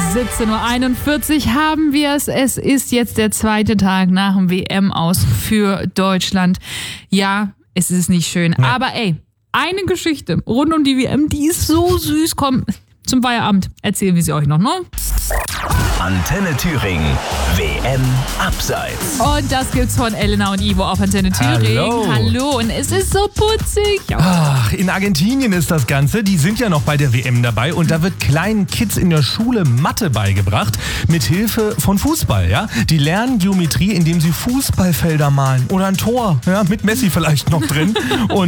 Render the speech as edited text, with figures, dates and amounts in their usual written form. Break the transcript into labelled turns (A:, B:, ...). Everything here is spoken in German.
A: 17:41 Uhr haben wir es. Es ist jetzt der zweite Tag nach dem WM-Aus für Deutschland. Ja, es ist nicht schön. Ja. Aber eine Geschichte rund um die WM, die ist so süß. Komm, zum Feierabend erzählen wir sie euch noch, ne?
B: Antenne Thüringen, WM Abseits.
A: Und das gibt's von Elena und Ivo auf Antenne Thüringen. Hallo, und es ist so putzig.
C: Ach, in Argentinien ist das Ganze. Die sind ja noch bei der WM dabei und da wird kleinen Kids in der Schule Mathe beigebracht mit Hilfe von Fußball. Ja? Die lernen Geometrie, indem sie Fußballfelder malen oder ein Tor, ja, mit Messi vielleicht noch drin. Und